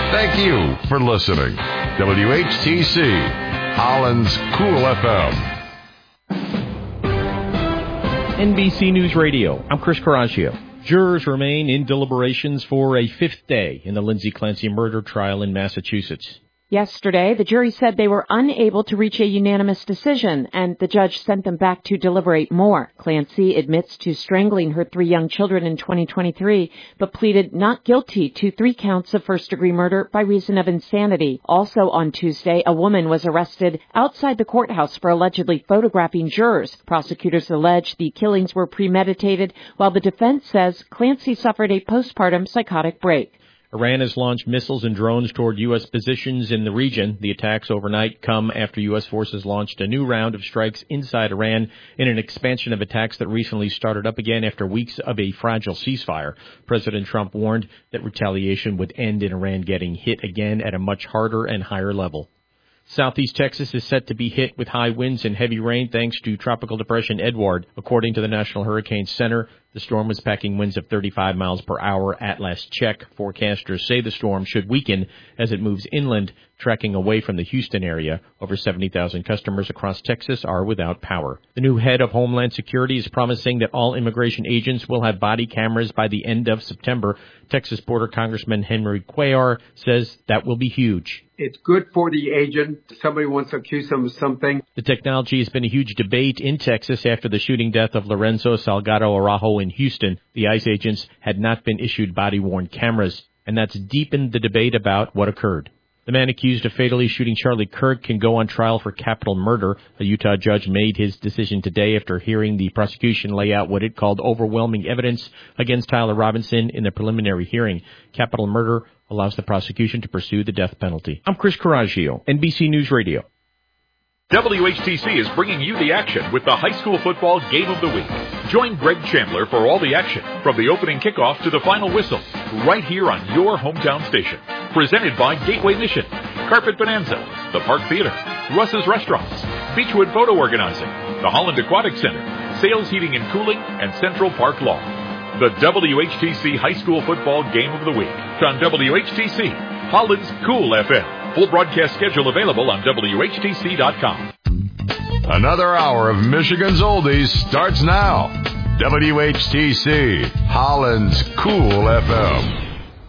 Thank you for listening. WHTC, Holland's Cool FM. NBC News Radio. I'm Chris Coraggio. Jurors remain in deliberations for a fifth day in the Lindsay Clancy murder trial in Massachusetts. Yesterday, the jury said they were unable to reach a unanimous decision, and the judge sent them back to deliberate more. Clancy admits to strangling her 3 young children in 2023, but pleaded not guilty to 3 counts of first-degree murder by reason of insanity. Also on Tuesday, a woman was arrested outside the courthouse for allegedly photographing jurors. Prosecutors allege the killings were premeditated, while the defense says Clancy suffered a postpartum psychotic break. Iran has launched missiles and drones toward U.S. positions in the region. The attacks overnight come after U.S. forces launched a new round of strikes inside Iran in an expansion of attacks that recently started up again after weeks of a fragile ceasefire. President Trump warned that retaliation would end in Iran getting hit again at a much harder and higher level. Southeast Texas is set to be hit with high winds and heavy rain thanks to Tropical Depression Edward. According to the National Hurricane Center, the storm was packing winds of 35 miles per hour at last check. Forecasters say the storm should weaken as it moves inland, tracking away from the Houston area. Over 70,000 customers across Texas are without power. The new head of Homeland Security is promising that all immigration agents will have body cameras by the end of September. Texas Border Congressman Henry Cuellar says that will be huge. It's good for the agent. Somebody wants to accuse them of something. The technology has been a huge debate in Texas after the shooting death of Lorenzo Salgado Araujo in Houston. The ICE agents had not been issued body-worn cameras, and that's deepened the debate about what occurred. The man accused of fatally shooting Charlie Kirk can go on trial for capital murder. A Utah judge made his decision today after hearing the prosecution lay out what it called overwhelming evidence against Tyler Robinson in the preliminary hearing. Capital murder allows the prosecution to pursue the death penalty. I'm Chris Coraggio, NBC News Radio. WHTC is bringing you the action with the high school football game of the week. Join Greg Chandler for all the action, from the opening kickoff to the final whistle, right here on your hometown station. Presented by Gateway Mission, Carpet Bonanza, the Park Theater, Russ's Restaurants, Beechwood Photo Organizing, the Holland Aquatic Center, Sales Heating and Cooling, and Central Park Law. The WHTC High School Football Game of the Week on WHTC, Holland's Cool FM. Full broadcast schedule available on WHTC.com. Another hour of Michigan's Oldies starts now. WHTC, Holland's Cool FM.